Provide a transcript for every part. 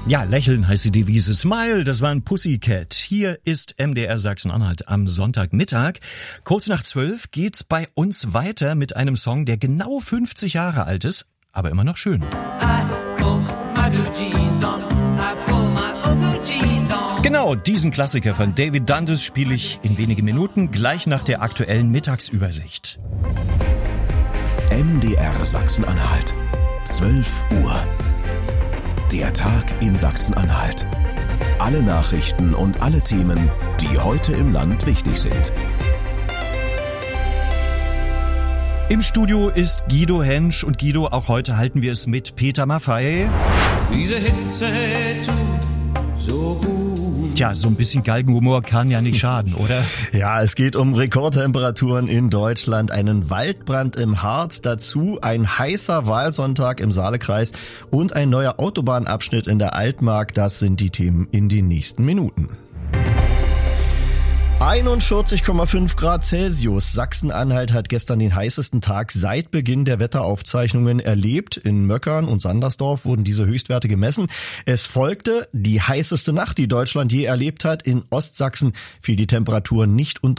Ja, lächeln heißt die Devise. Smile, das war ein Pussycat. Hier ist MDR Sachsen-Anhalt am Sonntagmittag. Kurz nach 12 geht's bei uns weiter mit einem Song, der genau 50 Jahre alt ist, aber immer noch schön. Genau, diesen Klassiker von David Dundas spiele ich in wenigen Minuten, gleich nach der aktuellen Mittagsübersicht. MDR Sachsen-Anhalt, 12 Uhr. Der Tag in Sachsen-Anhalt. Alle Nachrichten und alle Themen, die heute im Land wichtig sind. Im Studio ist Guido Hensch und Guido, auch heute halten wir es mit Peter Maffay. Diese Hitze tut so gut. Tja, so ein bisschen Galgenhumor kann ja nicht schaden, oder? Ja, es geht um Rekordtemperaturen in Deutschland, einen Waldbrand im Harz, dazu ein heißer Wahlsonntag im Saalekreis und ein neuer Autobahnabschnitt in der Altmark. Das sind die Themen in den nächsten Minuten. 41,5 Grad Celsius. Sachsen-Anhalt hat gestern den heißesten Tag seit Beginn der Wetteraufzeichnungen erlebt. In Möckern und Sandersdorf wurden diese Höchstwerte gemessen. Es folgte die heißeste Nacht, die Deutschland je erlebt hat. In Ostsachsen fiel die Temperatur nicht unter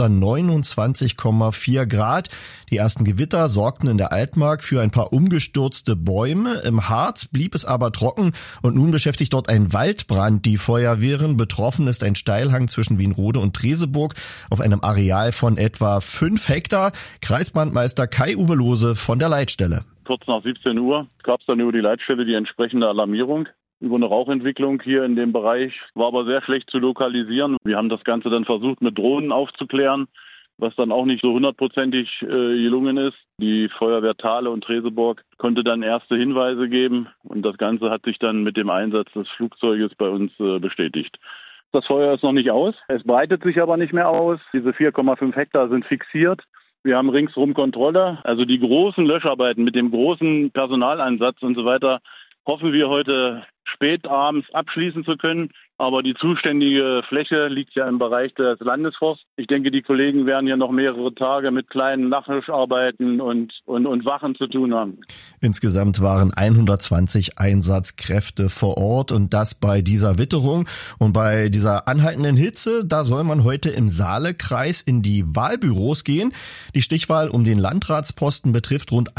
29,4 Grad. Die ersten Gewitter sorgten in der Altmark für ein paar umgestürzte Bäume. Im Harz blieb es aber trocken und nun beschäftigt dort ein Waldbrand die Feuerwehren. Betroffen ist ein Steilhang zwischen Wienrode und Treseburg auf einem Areal von etwa 5 Hektar. Kreisbrandmeister Kai-Uwe Lohse von der Leitstelle. Kurz nach 17 Uhr gab es dann über die Leitstelle die entsprechende Alarmierung über eine Rauchentwicklung hier in dem Bereich. War aber sehr schlecht zu lokalisieren. Wir haben das Ganze dann versucht mit Drohnen aufzuklären, was dann auch nicht so hundertprozentig gelungen ist. Die Feuerwehr Thale und Treseburg konnte dann erste Hinweise geben und das Ganze hat sich dann mit dem Einsatz des Flugzeuges bei uns bestätigt. Das Feuer ist noch nicht aus, es breitet sich aber nicht mehr aus. Diese 4,5 Hektar sind fixiert. Wir haben ringsrum Kontrolle. Also die großen Löscharbeiten mit dem großen Personaleinsatz und so weiter hoffen wir heute spät abends abschließen zu können. Aber die zuständige Fläche liegt ja im Bereich des Landesforsts. Ich denke, die Kollegen werden hier noch mehrere Tage mit kleinen Nachlöscharbeiten und Wachen zu tun haben. Insgesamt waren 120 Einsatzkräfte vor Ort und das bei dieser Witterung. Und bei dieser anhaltenden Hitze, da soll man heute im Saalekreis in die Wahlbüros gehen. Die Stichwahl um den Landratsposten betrifft rund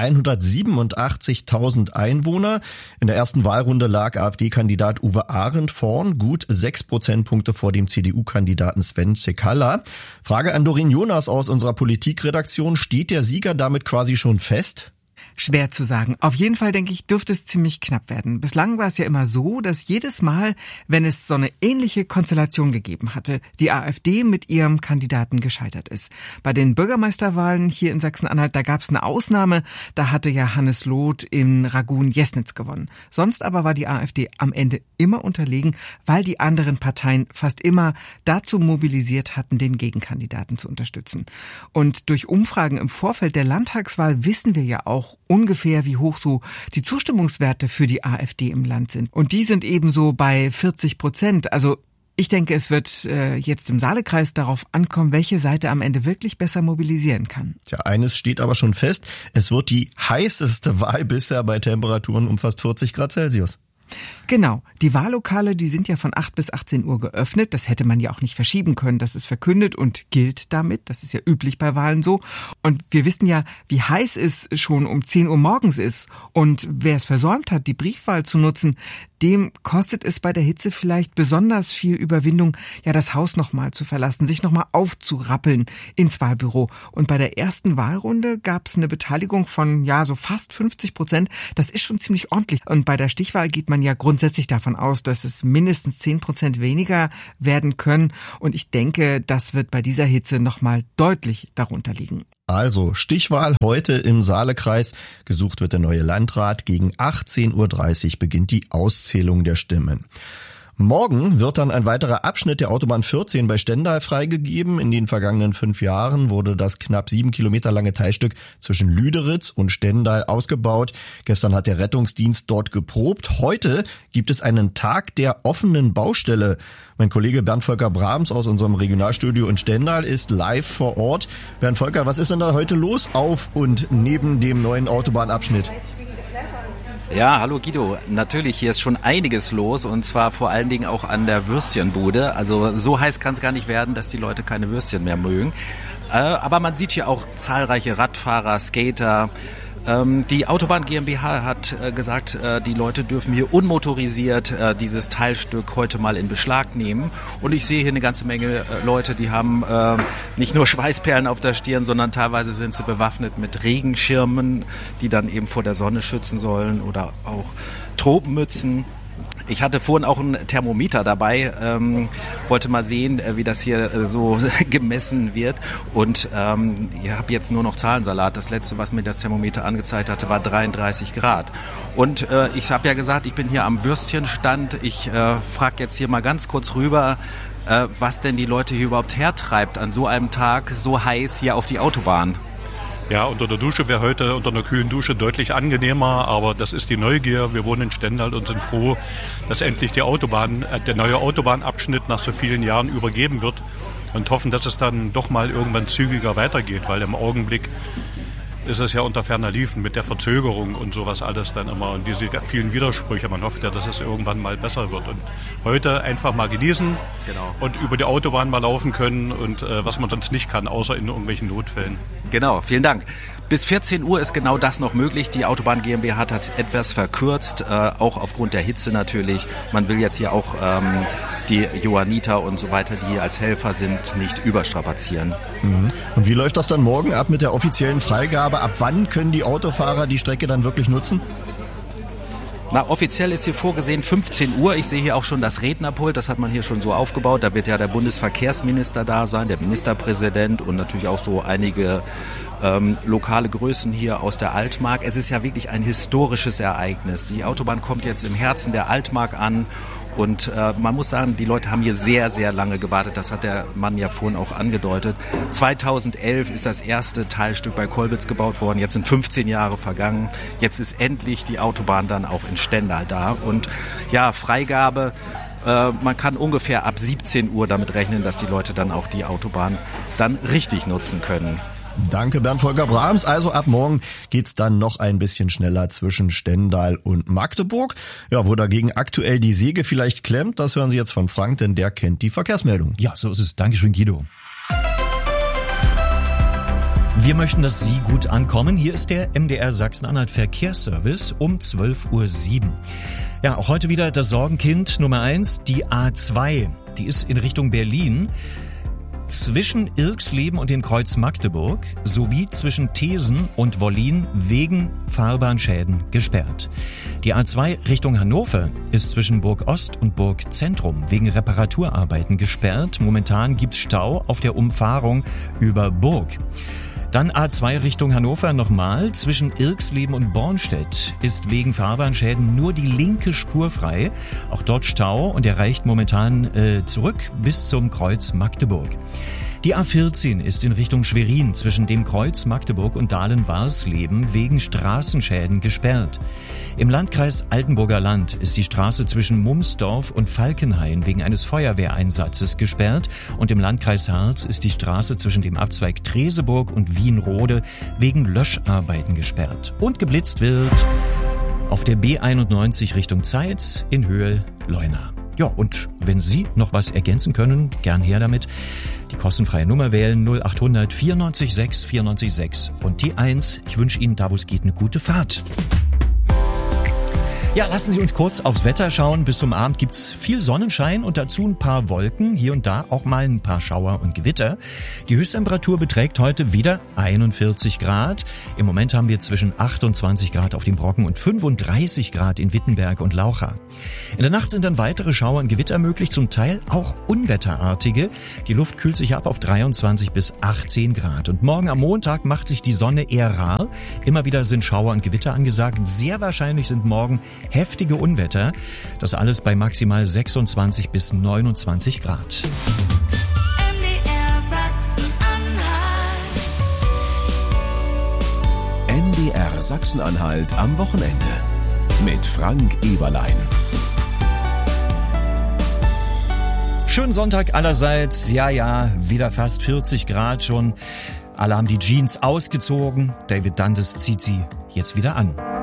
187.000 Einwohner. In der ersten Wahlrunde lag AfD-Kandidat Uwe Arendt vorn, gut 6 Prozentpunkte vor dem CDU-Kandidaten Sven Cekala. Frage an Doreen Jonas aus unserer Politikredaktion. Steht der Sieger damit quasi schon fest? Schwer zu sagen. Auf jeden Fall, denke ich, dürfte es ziemlich knapp werden. Bislang war es ja immer so, dass jedes Mal, wenn es so eine ähnliche Konstellation gegeben hatte, die AfD mit ihrem Kandidaten gescheitert ist. Bei den Bürgermeisterwahlen hier in Sachsen-Anhalt, da gab es eine Ausnahme. Da hatte ja Hannes Loth in Ragun-Jesnitz gewonnen. Sonst aber war die AfD am Ende immer unterlegen, weil die anderen Parteien fast immer dazu mobilisiert hatten, den Gegenkandidaten zu unterstützen. Und durch Umfragen im Vorfeld der Landtagswahl wissen wir ja auch ungefähr, wie hoch so die Zustimmungswerte für die AfD im Land sind. Und die sind ebenso bei 40%. Also ich denke, es wird jetzt im Saalekreis darauf ankommen, welche Seite am Ende wirklich besser mobilisieren kann. Tja, eines steht aber schon fest. Es wird die heißeste Wahl bisher bei Temperaturen um fast 40 Grad Celsius. Genau, die Wahllokale, die sind ja von 8 bis 18 Uhr geöffnet. Das hätte man ja auch nicht verschieben können. Das ist verkündet und gilt damit. Das ist ja üblich bei Wahlen so. Und wir wissen ja, wie heiß es schon um 10 Uhr morgens ist. Und wer es versäumt hat, die Briefwahl zu nutzen, dem kostet es bei der Hitze vielleicht besonders viel Überwindung, ja das Haus nochmal zu verlassen, sich nochmal aufzurappeln ins Wahlbüro. Und bei der ersten Wahlrunde gab es eine Beteiligung von ja so fast 50%. Das ist schon ziemlich ordentlich. Und bei der Stichwahl geht man ja grundsätzlich davon aus, dass es mindestens 10% weniger werden können. Und ich denke, das wird bei dieser Hitze nochmal deutlich darunter liegen. Also Stichwahl heute im Saalekreis. Gesucht wird der neue Landrat. Gegen 18.30 Uhr beginnt die Auszählung der Stimmen. Morgen wird dann ein weiterer Abschnitt der Autobahn 14 bei Stendal freigegeben. In den vergangenen 5 Jahren wurde das knapp 7 Kilometer lange Teilstück zwischen Lüderitz und Stendal ausgebaut. Gestern hat der Rettungsdienst dort geprobt. Heute gibt es einen Tag der offenen Baustelle. Mein Kollege Bernd Volker Brahms aus unserem Regionalstudio in Stendal ist live vor Ort. Bernd Volker, was ist denn da heute los auf und neben dem neuen Autobahnabschnitt? Ja, hallo Guido. Natürlich, hier ist schon einiges los und zwar vor allen Dingen auch an der Würstchenbude. Also so heiß kann es gar nicht werden, dass die Leute keine Würstchen mehr mögen. Aber man sieht hier auch zahlreiche Radfahrer, Skater. Die Autobahn GmbH hat gesagt, die Leute dürfen hier unmotorisiert dieses Teilstück heute mal in Beschlag nehmen. Und ich sehe hier eine ganze Menge Leute, die haben nicht nur Schweißperlen auf der Stirn, sondern teilweise sind sie bewaffnet mit Regenschirmen, die dann eben vor der Sonne schützen sollen, oder auch Tropenmützen. Ich hatte vorhin auch ein Thermometer dabei, wollte mal sehen, wie das hier so gemessen wird, und ich habe jetzt nur noch Zahlensalat. Das letzte, was mir das Thermometer angezeigt hatte, war 33 Grad. Und ich habe ja gesagt, ich bin hier am Würstchenstand. Ich frage jetzt hier mal ganz kurz rüber, was denn die Leute hier überhaupt hertreibt an so einem Tag, so heiß hier auf die Autobahn. Ja, unter der Dusche wäre heute unter einer kühlen Dusche deutlich angenehmer, aber das ist die Neugier. Wir wohnen in Stendal und sind froh, dass endlich die Autobahn, der neue Autobahnabschnitt nach so vielen Jahren übergeben wird, und hoffen, dass es dann doch mal irgendwann zügiger weitergeht, weil im Augenblick ist es ja unter ferner Liefen mit der Verzögerung und sowas alles dann immer und diese vielen Widersprüche. Man hofft ja, dass es irgendwann mal besser wird. Und heute einfach mal genießen, genau, und über die Autobahn mal laufen können, und was man sonst nicht kann, außer in irgendwelchen Notfällen. Genau, vielen Dank. Bis 14 Uhr ist genau das noch möglich. Die Autobahn GmbH hat etwas verkürzt, auch aufgrund der Hitze natürlich. Man will jetzt hier auch die Johanniter und so weiter, die als Helfer sind, nicht überstrapazieren. Mhm. Und wie läuft das dann morgen ab mit der offiziellen Freigabe? Ab wann können die Autofahrer die Strecke dann wirklich nutzen? Na, offiziell ist hier vorgesehen 15 Uhr. Ich sehe hier auch schon das Rednerpult, das hat man hier schon so aufgebaut. Da wird ja der Bundesverkehrsminister da sein, der Ministerpräsident und natürlich auch so einige lokale Größen hier aus der Altmark. Es ist ja wirklich ein historisches Ereignis. Die Autobahn kommt jetzt im Herzen der Altmark an. Und man muss sagen, die Leute haben hier sehr, sehr lange gewartet. Das hat der Mann ja vorhin auch angedeutet. 2011 ist das erste Teilstück bei Kolbitz gebaut worden. Jetzt sind 15 Jahre vergangen. Jetzt ist endlich die Autobahn dann auch in Stendal da. Und ja, Freigabe, man kann ungefähr ab 17 Uhr damit rechnen, dass die Leute dann auch die Autobahn dann richtig nutzen können. Danke, Bernd Volker Brahms. Also ab morgen geht's dann noch ein bisschen schneller zwischen Stendal und Magdeburg. Ja, wo dagegen aktuell die Säge vielleicht klemmt, das hören Sie jetzt von Frank, denn der kennt die Verkehrsmeldung. Ja, so ist es. Dankeschön, Guido. Wir möchten, dass Sie gut ankommen. Hier ist der MDR Sachsen-Anhalt Verkehrsservice um 12:07 Uhr. Ja, auch heute wieder das Sorgenkind Nummer 1, die A2. Die ist in Richtung Berlin. Zwischen Irxleben und dem Kreuz Magdeburg sowie zwischen Thesen und Wollin wegen Fahrbahnschäden gesperrt. Die A2 Richtung Hannover ist zwischen Burg Ost und Burg Zentrum wegen Reparaturarbeiten gesperrt. Momentan gibt's Stau auf der Umfahrung über Burg. Dann A2 Richtung Hannover nochmal. Zwischen Irxleben und Bornstedt ist wegen Fahrbahnschäden nur die linke Spur frei. Auch dort Stau und er reicht momentan zurück bis zum Kreuz Magdeburg. Die A14 ist in Richtung Schwerin zwischen dem Kreuz Magdeburg und Dahlen-Warsleben wegen Straßenschäden gesperrt. Im Landkreis Altenburger Land ist die Straße zwischen Mumsdorf und Falkenhain wegen eines Feuerwehreinsatzes gesperrt und im Landkreis Harz ist die Straße zwischen dem Abzweig Treseburg und Wienrode wegen Löscharbeiten gesperrt. Und geblitzt wird auf der B91 Richtung Zeitz in Höhe Leuna. Ja, und wenn Sie noch was ergänzen können, gern her damit. Die kostenfreie Nummer wählen 0800 94 6 94 6 und die 1. Ich wünsche Ihnen, da wo es geht, eine gute Fahrt. Ja, lassen Sie uns kurz aufs Wetter schauen. Bis zum Abend gibt's viel Sonnenschein und dazu ein paar Wolken. Hier und da auch mal ein paar Schauer und Gewitter. Die Höchsttemperatur beträgt heute wieder 41 Grad. Im Moment haben wir zwischen 28 Grad auf dem Brocken und 35 Grad in Wittenberg und Laucha. In der Nacht sind dann weitere Schauer und Gewitter möglich, zum Teil auch unwetterartige. Die Luft kühlt sich ab auf 23 bis 18 Grad. Und morgen am Montag macht sich die Sonne eher rar. Immer wieder sind Schauer und Gewitter angesagt. Sehr wahrscheinlich sind morgen heftige Unwetter. Das alles bei maximal 26 bis 29 Grad. MDR Sachsen-Anhalt. MDR Sachsen-Anhalt am Wochenende. Mit Frank Eberlein. Schönen Sonntag allerseits. Ja, wieder fast 40 Grad schon. Alle haben die Jeans ausgezogen. David Dantes zieht sie jetzt wieder an.